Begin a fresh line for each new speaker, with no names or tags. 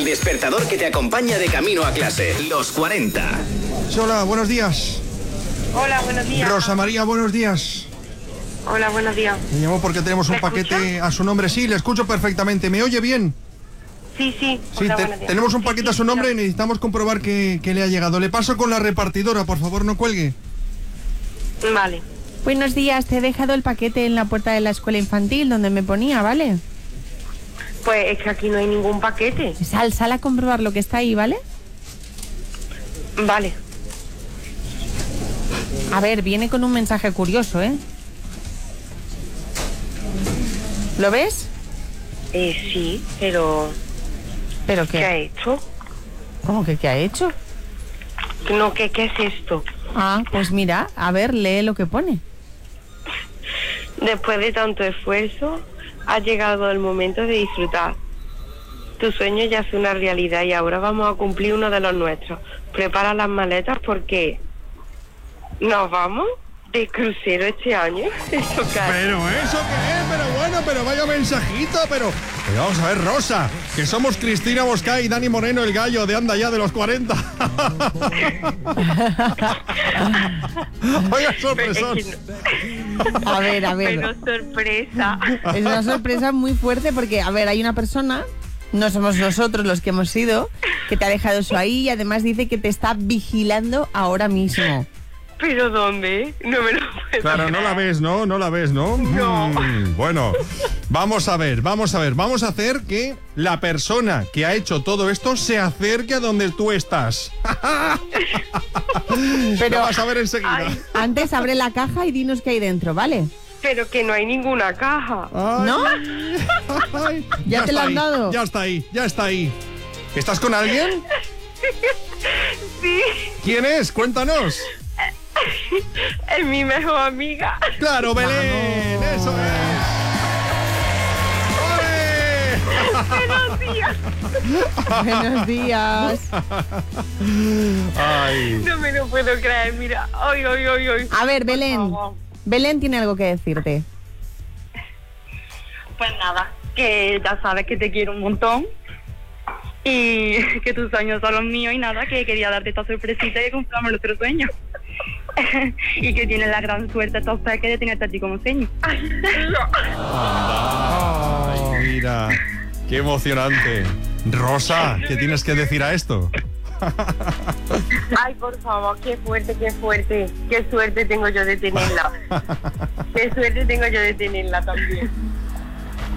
despertador que te acompaña de camino a clase. Los 40.
Hola, buenos días.
Hola, buenos días.
Rosa María, buenos días.
Hola, buenos días.
Me llamó porque tenemos un paquete a su nombre. Sí, le escucho perfectamente. ¿Me oye bien?
Sí.
Sí,
Hola, buenos días.
tenemos un paquete a su nombre y
dígame.
necesitamos comprobar que le ha llegado. Le paso con la repartidora, por favor, no cuelgue.
Vale.
Buenos días, te he dejado el paquete en la puerta de la escuela infantil donde me ponía, ¿vale?
Pues es que aquí no hay ningún paquete.
Sal a comprobar lo que está ahí, ¿vale?
Vale.
A ver, viene con un mensaje curioso, ¿eh? ¿Lo ves?
Sí, pero...
¿Pero
¿Qué ha
qué?
hecho?
¿Cómo que qué ha hecho?
No, ¿qué es esto?
Ah, pues mira, a ver, lee lo que pone.
Después de tanto esfuerzo, ha llegado el momento de disfrutar. Tu sueño ya es una realidad y ahora vamos a cumplir uno de los nuestros. Prepara las maletas porque nos vamos de crucero este año. ¿Eso qué es?
Pero eso qué es, pero bueno, pero vaya mensajito, pero vamos a ver, Rosa, que somos Cristina Bosca y Dani Moreno, el gallo de Anda Ya de los 40. Oiga, sorpresón.
Es que no.
A ver.
Pero sorpresa.
Es una sorpresa muy fuerte porque, a ver, hay una persona, no somos nosotros los que hemos ido, que te ha dejado eso ahí y además dice que te está vigilando ahora mismo.
¿Pero dónde? No me lo puedo
Claro,
creer.
no la ves, ¿no? No la ves, ¿no?
No.
Bueno, vamos a ver. Vamos a hacer que la persona que ha hecho todo esto se acerque a donde tú estás.
Pero
Lo vas a ver enseguida.
Ay.
antes abre la caja y dinos qué hay dentro, ¿vale?
Pero que no hay ninguna caja.
Ay,
¿No?
ay.
¿Ya te la han
está ahí,
dado?
Ya está ahí. ¿Estás con alguien?
Sí,
¿Quién es? Cuéntanos.
es mi mejor amiga.
Claro, Belén, eso es.
Buenos días.
Buenos días.
Ay.
No me lo puedo creer, mira. Ay.
A ver, Belén.
Por favor.
Belén tiene algo que decirte.
Pues nada, que ya sabes que te quiero un montón y que tus sueños son los míos y nada, que quería darte esta sorpresita y que cumplamos nuestro sueño. Y que tienes la gran suerte, entonces, que de tenerte a ti como sueño.
Ay, mira, qué emocionante. Rosa, ¿qué tienes que decir a esto?
Ay, por favor, qué fuerte. Qué suerte tengo yo de tenerla. Qué suerte tengo yo de tenerla también.